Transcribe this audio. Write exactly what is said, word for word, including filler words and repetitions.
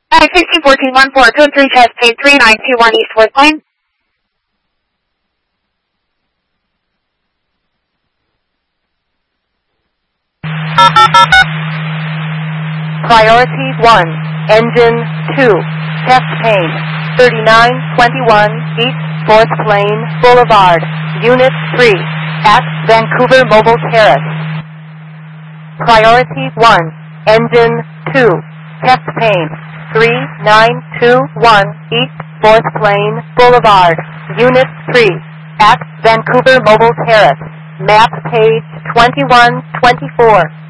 I sixteen fourteen one four two three test paid three nine two one East Wood Lane. Priority one, Engine two, test pane, thirty-nine twenty-one East fourth Lane Boulevard, Unit three, at Vancouver Mobile Terrace. Priority one, Engine two, test pane, three nine two one East fourth Lane Boulevard, Unit three, at Vancouver Mobile Terrace. Map page twenty-one twenty-four.